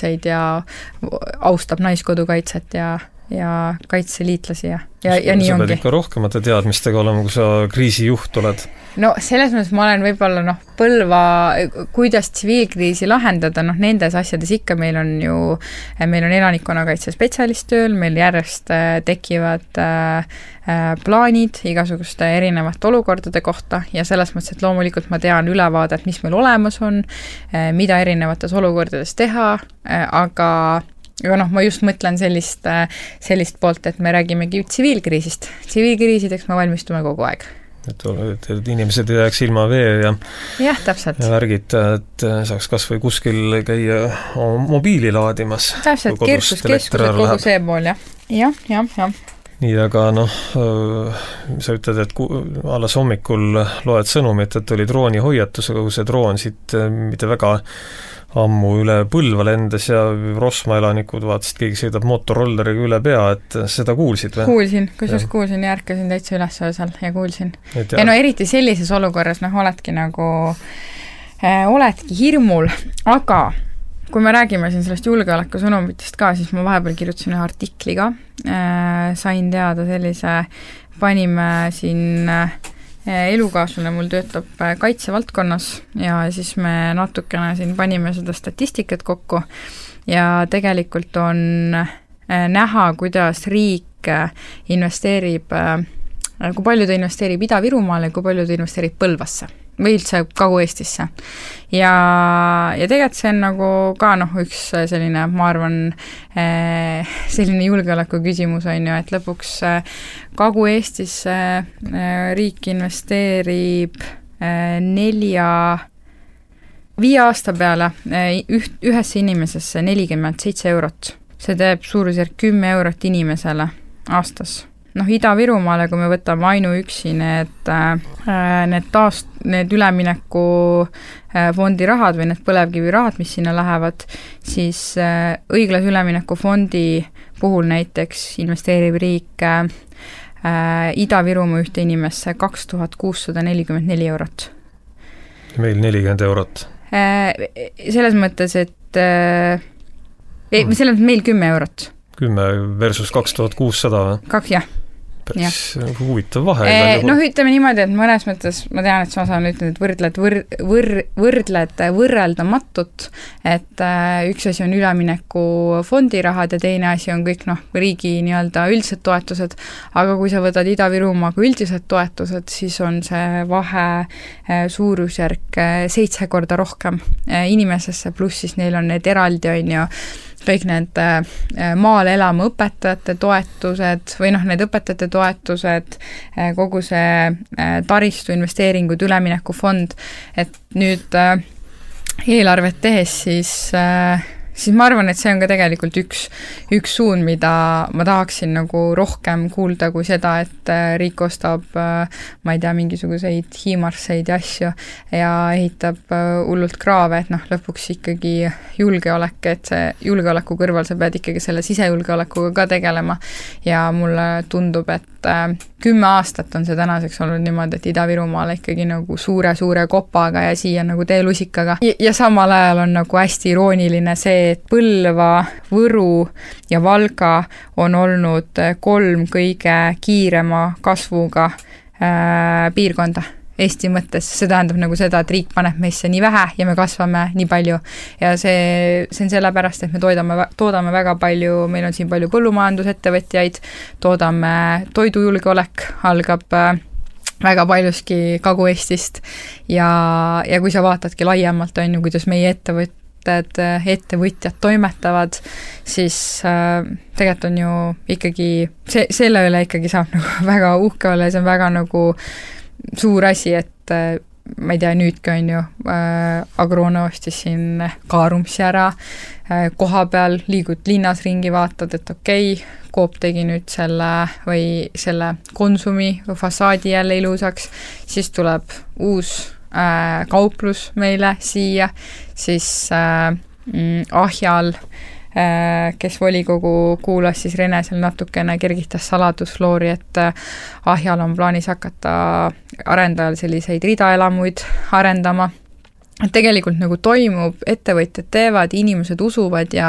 politseid ja austab naiskodukaitset ja kaitseliitlasi ja nii sa ongi. pead ikka rohkemate teadmistega olema, kui sa kriisijuht oled. No selles mõttes ma olen võib-olla Põlva, kuidas tsiviilkriisi lahendada, nendes asjades ikka meil on elanikkonnakaitse spetsialist tööl, meil järjest tekivad plaanid igasuguste erinevate olukordade kohta ja selles mõttes, et loomulikult ma tean ülevaadet, mis meil olemas on, mida erinevates olukordades teha, aga ma just mõtlen sellist poolt, et me räägimegi tsiviilkriisist. Tsiviilkriisideks me valmistume kogu aeg. Et inimesed ei jääks ilma vee ja täpselt. Ja värgid, et saaks kas või kuskil käia mobiili laadimas. Täpselt, keskused, kogu see pool, jah. Nii, aga sa ütled, et alles hommikul loed sõnumit, et oli drooni hoiatusega, kui see droon siit mitte väga ammu üle Põlva lendes ja Rosma elanikud vaatasid, keegi sõidab motorrolleriga üle pea, et seda kuulsid või? Kuulsin ja ärkasin täitsa üles öösel ja kuulsin. Ja eriti sellises olukorras oledki hirmul, aga kui me räägime siin sellest julgeolekusõnumitest ka, siis ma vahepeal kirjutasin ühe artikli ka, sain teada sellise, panime siin elukaaslane mul töötab kaitsevaldkonnas ja siis me natukene siin panime seda statistikat kokku ja tegelikult on näha, kuidas riik investeerib, kui palju ta investeerib Ida-Virumaale ja kui palju ta investeerib Põlvasse või üldse Kagu-Eestisse. Ja tegelikult see on ka üks selline, ma arvan, selline julgeoleku küsimus on ju, et lõpuks Kagu-Eestisse riik investeerib 5 aasta peale ühesse inimesesse 47 €. See teeb suurusjärk 10 € inimesele aastas. Ida-Virumaale, kui me võtame ainuüksi need ülemineku fondi rahad või need põlevkivi rahad, mis sinna lähevad, siis õiglase ülemineku fondi puhul näiteks investeerib riik Ida-Virumaa ühte inimesse 2644 €. Meil 40 €. Selles mõttes, et meil 10 €. 10 versus 2600 või? 2, jah. Päris huvitav vahe. Ütleme niimoodi, et mõnes mõttes ma tean, et sa saan ütelda, et võrreldamatut, et üks asi on ülemineku fondirahad ja teine asi on kõik riigi üldised toetused, aga kui sa võtad Ida-Virumaaga üldised toetused, siis on see vahe suurusjärk 7 korda rohkem inimesesse, pluss siis neil on need eraldi on ju kõik need maal elama õpetajate toetused või need õpetajate toetused, kogu see taristu investeeringud, üleminekufond, et nüüd eelarvet tehes siis ma arvan, et see on ka tegelikult üks suund, mida ma tahaksin rohkem kuulda kui seda, et riik ostab, ma ei tea, mingisuguseid hiimarseid ja asju ja ehitab hullult kraave, et lõpuks ikkagi julgeolek, et see julgeoleku kõrval sa pead ikkagi selle sisejulgeolekuga ka tegelema ja mulle tundub, et 10 aastat on see tänaseks olnud niimoodi, et Ida-Virumaale ikkagi suure kopaga ja siia teelusikaga. Ja samal ajal on hästi irooniline see, et Põlva, Võru ja Valga on olnud 3 kõige kiirema kasvuga piirkonda Eesti mõttes. See tähendab seda, et riik paneb meisse nii vähe ja me kasvame nii palju. Ja see on sellepärast, et me toodame väga palju, meil on siin palju põllumajandusettevõtjaid, toodame toidujulgeolek, algab väga paljuski Kagu-Eestist ja kui sa vaatadki laiemalt, on ju, kuidas meie ettevõtjad toimetavad, siis tegelikult on ju ikkagi, selle üle ikkagi saab väga uhke olla ja see on väga suur asi, et ma ei tea, nüüdki on ju Agrona ostis siin Kaarumsi ära, koha peal liigud linnas ringi, vaatad, et okei, Coop tegi nüüd selle Konsumi fassaadi jälle ilusaks, siis tuleb uus kauplus meile siia, siis Ahjal, kes volikogu kuulas, siis Rene seal natukene kergitas saladusloori, et Ahjal on plaanis hakata arendajal selliseid ridaelamuid arendama. Et tegelikult toimub, ettevõtjad teevad, inimesed usuvad ja